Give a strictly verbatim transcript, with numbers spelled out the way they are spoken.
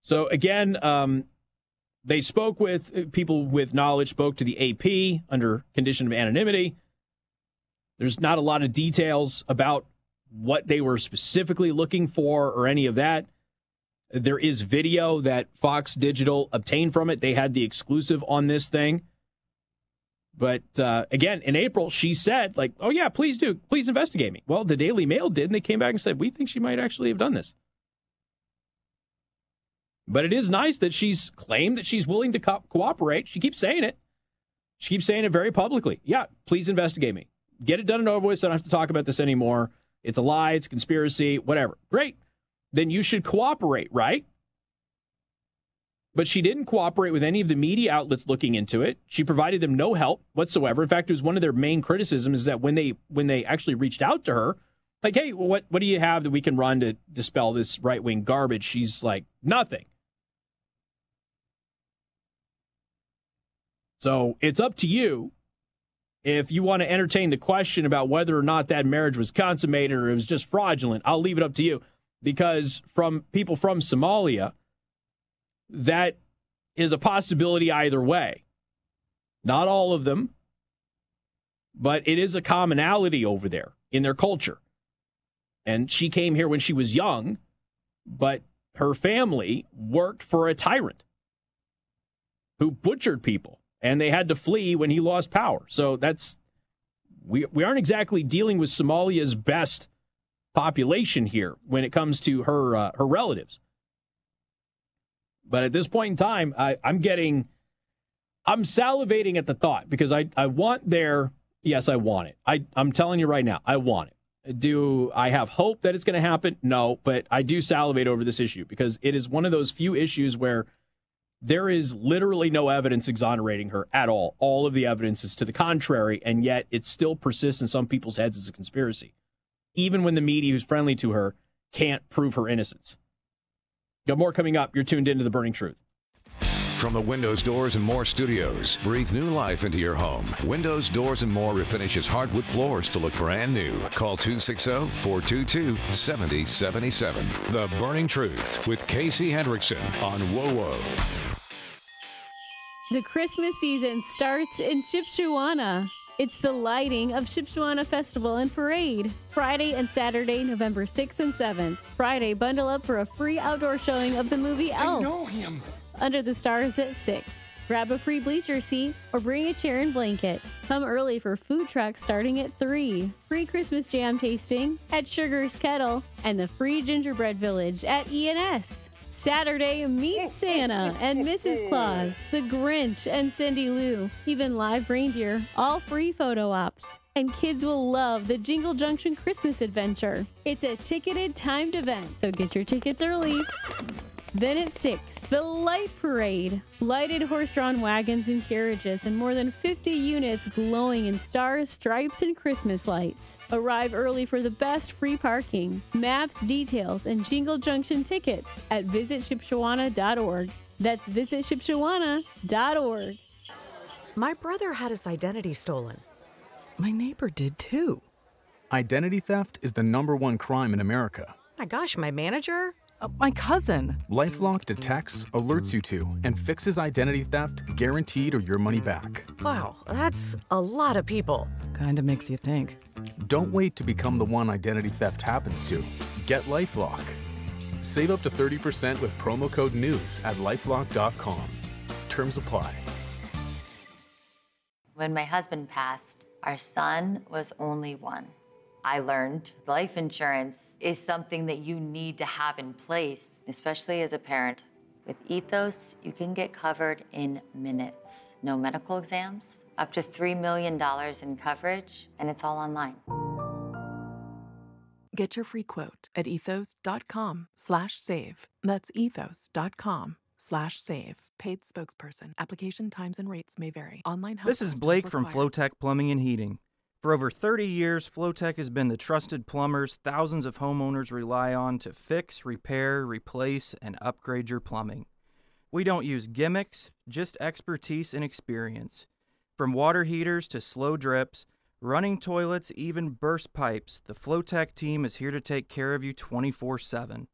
So again, um, they spoke with people with knowledge, spoke to the A P under condition of anonymity. There's not a lot of details about what they were specifically looking for or any of that. There is video that Fox Digital obtained from it. They had the exclusive on this thing. But uh, again, in April, she said, like, oh, yeah, please do. Please investigate me. Well, the Daily Mail did, and they came back and said, we think she might actually have done this. But it is nice that she's claimed that she's willing to co- cooperate. She keeps saying it. She keeps saying it very publicly. Yeah, please investigate me. Get it done and over with so I don't have to talk about this anymore. It's a lie. It's a conspiracy, whatever. Great. Then you should cooperate, right? But she didn't cooperate with any of the media outlets looking into it. She provided them no help whatsoever. In fact, it was one of their main criticisms is that when they when they actually reached out to her, like, hey, well, what, what do you have that we can run to dispel this right-wing garbage? She's like, nothing. So it's up to you if you want to entertain the question about whether or not that marriage was consummated or it was just fraudulent. I'll leave it up to you. Because from people from Somalia, that is a possibility either way. Not all of them, but it is a commonality over there in their culture. And she came here when she was young, but her family worked for a tyrant who butchered people, and they had to flee when he lost power. So that's we we aren't exactly dealing with Somalia's best population here when it comes to her uh, her relatives. But at this point in time, I, I'm getting, I'm salivating at the thought because I, I want their, yes, I want it. I, I'm telling you right now, I want it. Do I have hope that it's going to happen? No, but I do salivate over this issue because it is one of those few issues where there is literally no evidence exonerating her at all. All of the evidence is to the contrary, and yet it still persists in some people's heads as a conspiracy. Even when the media who's friendly to her can't prove her innocence. Got more coming up. You're tuned into The Burning Truth. From the Windows, Doors, and More studios, breathe new life into your home. Windows, Doors, and More refinishes hardwood floors to look brand new. Call two six zero, four two two, seven zero seven seven. The Burning Truth with Casey Hendrickson on WOWO. The Christmas season starts in Shipshewana. It's the lighting of Shipshewana Festival and Parade. Friday and Saturday, November sixth and seventh. Friday, bundle up for a free outdoor showing of the movie Elf. I know him. Under the Stars at six. Grab a free bleacher seat or bring a chair and blanket. Come early for food trucks starting at three. Free Christmas jam tasting at Sugar's Kettle and the free Gingerbread Village at E and S. Saturday, meet Santa and Missus Claus, the Grinch and Cindy Lou, even live reindeer, all free photo ops. And kids will love the Jingle Junction Christmas Adventure. It's a ticketed, timed event, so get your tickets early. Then at six, the Light Parade. Lighted horse-drawn wagons and carriages and more than fifty units glowing in stars, stripes, and Christmas lights. Arrive early for the best free parking. Maps, details, and Jingle Junction tickets at visit shipshewana dot org. That's visit shipshewana dot org. My brother had his identity stolen. My neighbor did too. Identity theft is the number one crime in America. My gosh, my manager? Uh, my cousin. LifeLock detects, alerts you to, and fixes identity theft guaranteed or your money back. Wow, that's a lot of people. Kinda makes you think. Don't wait to become the one identity theft happens to. Get LifeLock. Save up to thirty percent with promo code NEWS at lifelock dot com. Terms apply. When my husband passed, our son was only one. I learned life insurance is something that you need to have in place, especially as a parent. With Ethos, you can get covered in minutes. No medical exams, up to three million dollars in coverage, and it's all online. Get your free quote at ethos dot com slash save. That's ethos dot com slash save. Paid spokesperson. Application times and rates may vary. Online help. This is Blake from Flowtech Plumbing and Heating. For over thirty years, Flowtech has been the trusted plumbers thousands of homeowners rely on to fix, repair, replace, and upgrade your plumbing. We don't use gimmicks, just expertise and experience. From water heaters to slow drips, running toilets, even burst pipes, the Flowtech team is here to take care of you twenty-four seven.